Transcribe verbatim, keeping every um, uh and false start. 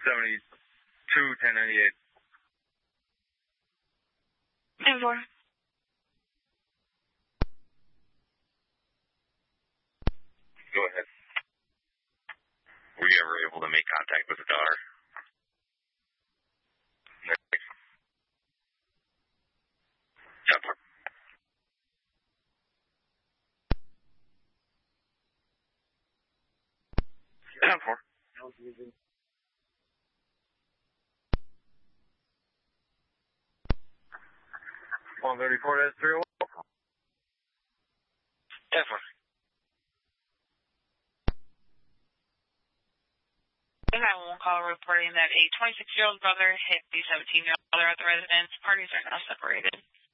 seventy-two, ten ninety-eight. ten four. Go ahead. Were you ever able to make contact with the daughter? ten four. ten four. one thirty-four, that's three oh one. ten four. nine one one call reporting that a twenty-six-year-old brother hit the seventeen-year-old mother at the residence. Parties are now separated.